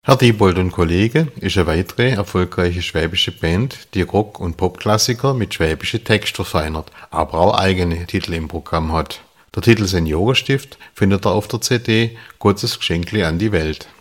Herr Diebold und Kollege ist eine weitere erfolgreiche schwäbische Band, die Rock- und Popklassiker mit schwäbischen Text verfeinert, aber auch eigene Titel im Programm hat. Der Titel Seniorenstift findet ihr auf der CD Gottes Geschenkli an die Welt.